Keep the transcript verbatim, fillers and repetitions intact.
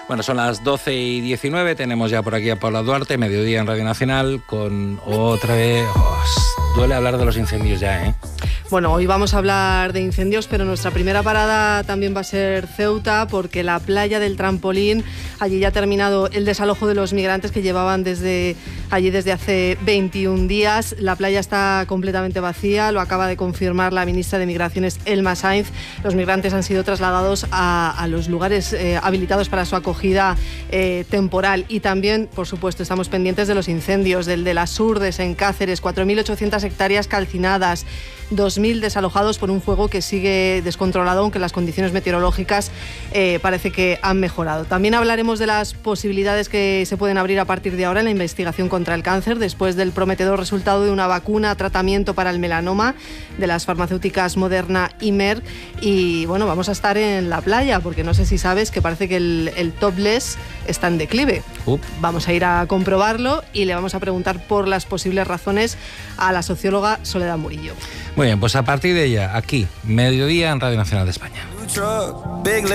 Bueno, son las doce y diecinueve, tenemos ya por aquí a Paula Duarte, Mediodía en Radio Nacional, con otra vez... Oh, duele hablar de los incendios ya, ¿eh? Bueno, hoy vamos a hablar de incendios, pero nuestra primera parada también va a ser Ceuta, porque la playa del Trampolín, allí ya ha terminado el desalojo de los migrantes que llevaban desde allí desde hace veintiún días. La playa está completamente vacía, lo acaba de confirmar la ministra de Migraciones, Elma Sainz. Los migrantes han sido trasladados a, a los lugares eh, habilitados para su acogida eh, temporal. Y también, por supuesto, estamos pendientes de los incendios, del de las Urdes en Cáceres, cuatro mil ochocientas hectáreas calcinadas, dos mil desalojados por un fuego que sigue descontrolado, aunque las condiciones meteorológicas eh, parece que han mejorado. También hablaremos de las posibilidades que se pueden abrir a partir de ahora en la investigación contra el cáncer, después del prometedor resultado de una vacuna, tratamiento para el melanoma de las farmacéuticas Moderna y Merck. Y bueno, vamos a estar en la playa, porque no sé si sabes que parece que el, el topless está en declive. Uh. Vamos a ir a comprobarlo y le vamos a preguntar por las posibles razones a la socióloga Soledad Murillo. Muy bien, pues a partir de ella, aquí, Mediodía en Radio Nacional de España.